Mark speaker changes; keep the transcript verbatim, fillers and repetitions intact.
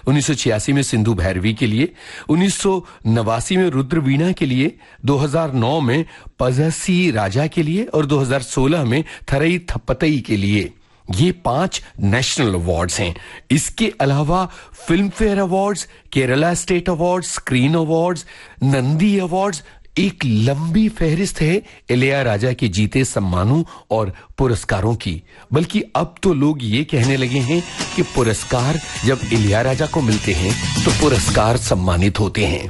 Speaker 1: उन्नीस सौ छियासी में सिंधु भैरवी के लिए, उन्नीस सौ नवासी में रुद्र वीणा के लिए, दो हज़ार नौ में पजसी राजा के लिए और दो हज़ार सोलह में थरई थपतई के लिए। ये पांच नेशनल अवार्ड्स हैं। इसके अलावा film fair awards, Kerala state awards, screen awards, Nandi awards, एक लंबी फहरिस्त है इलैयाराजा के जीते सम्मानों और पुरस्कारों की। बल्कि अब तो लोग ये कहने लगे हैं कि पुरस्कार जब इलैयाराजा को मिलते हैं तो पुरस्कार सम्मानित होते हैं।